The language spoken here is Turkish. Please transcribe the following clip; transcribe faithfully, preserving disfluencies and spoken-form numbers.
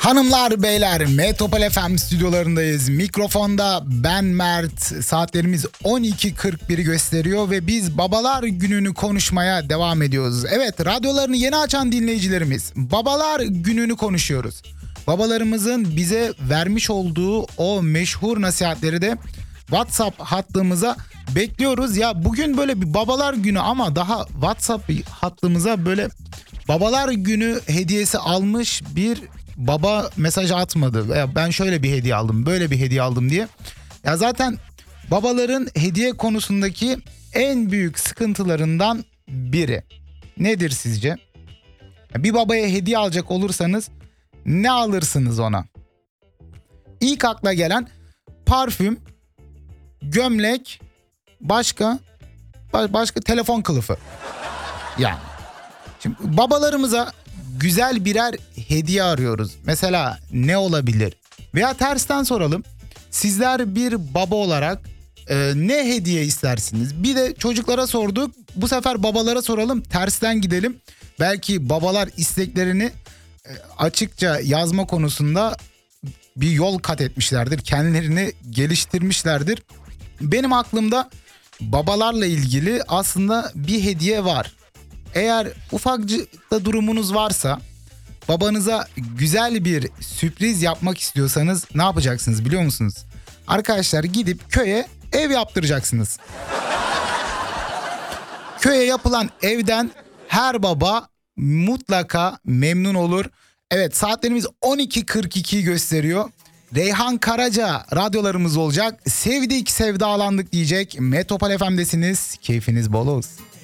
Hanımlar beyler, Metropol F M stüdyolarındayız. Mikrofonda ben Mert. Saatlerimiz on iki kırk biri gösteriyor ve biz babalar gününü konuşmaya devam ediyoruz. Evet, radyolarını yeni açan dinleyicilerimiz, babalar gününü konuşuyoruz. Babalarımızın bize vermiş olduğu o meşhur nasihatleri de WhatsApp hattımıza bekliyoruz. Ya bugün böyle bir babalar günü ama daha WhatsApp hattımıza böyle babalar günü hediyesi almış bir baba mesaj atmadı. Veya ben şöyle bir hediye aldım, böyle bir hediye aldım diye. Ya zaten babaların hediye konusundaki en büyük sıkıntılarından biri. Nedir sizce? Bir babaya hediye alacak olursanız ne alırsınız ona? İlk akla gelen parfüm, gömlek, başka başka telefon kılıfı. Yani şimdi babalarımıza güzel birer hediye arıyoruz. Mesela ne olabilir? Veya tersten soralım. Sizler bir baba olarak e, ne hediye istersiniz? Bir de çocuklara sorduk. Bu sefer babalara soralım. Tersten gidelim. Belki babalar isteklerini e, açıkça yazma konusunda bir yol kat etmişlerdir. Kendilerini geliştirmişlerdir. Benim aklımda babalarla ilgili aslında bir hediye var. Eğer ufakcık da durumunuz varsa, babanıza güzel bir sürpriz yapmak istiyorsanız ne yapacaksınız biliyor musunuz? Arkadaşlar, gidip köye ev yaptıracaksınız. Köye yapılan evden her baba mutlaka memnun olur. Evet, saatlerimiz on iki kırk ikiyi gösteriyor. Reyhan Karaca radyolarımız olacak. Sevdik sevdalandık diyecek. Metropol F M'desiniz. Keyfiniz bol olsun.